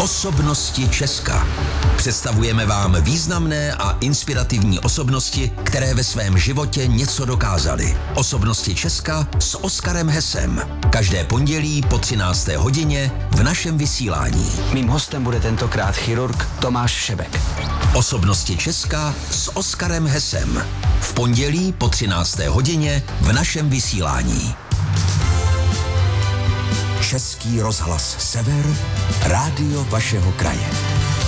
Osobnosti Česka. Představujeme vám významné a inspirativní osobnosti, které ve svém životě něco dokázaly. Osobnosti Česka s Oskarem Hesem. Každé pondělí po 13. hodině v našem vysílání. Mým hostem bude tentokrát chirurg Tomáš Šebek. Osobnosti Česka s Oskarem Hesem. V pondělí po 13. hodině v našem vysílání. Český rozhlas Sever, rádio vašeho kraje.